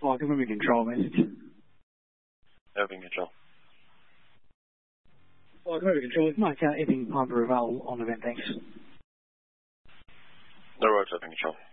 Welcome to control message. Epping control. Welcome to control. Mike out Epping Piper Ravel on event, thanks. No roads, Epping control.